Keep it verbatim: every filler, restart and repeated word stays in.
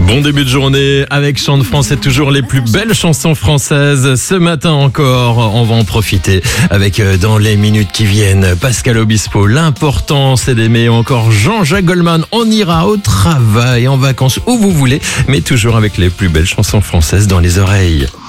Bon début de journée avec Chant de France et toujours les plus belles chansons françaises. Ce matin encore, on va en profiter avec euh, dans les minutes qui viennent Pascal Obispo, L'important c'est d'aimer, ou encore Jean-Jacques Goldman. On ira au travail, en vacances, où vous voulez, mais toujours avec les plus belles chansons françaises dans les oreilles.